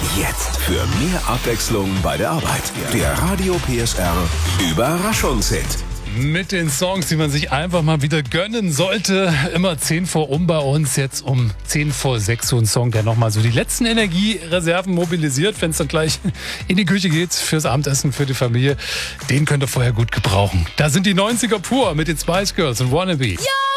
Jetzt für mehr Abwechslung bei der Arbeit. Der Radio PSR Überraschungshit. Mit den Songs, die man sich einfach mal wieder gönnen sollte. Immer 10 vor bei uns, jetzt um 10 vor 6 so ein Song, der nochmal so die letzten Energiereserven mobilisiert, wenn es dann gleich in die Küche geht fürs Abendessen, für die Familie. Den könnt ihr vorher gut gebrauchen. Da sind die 90er pur mit den Spice Girls und Wannabe. Ja!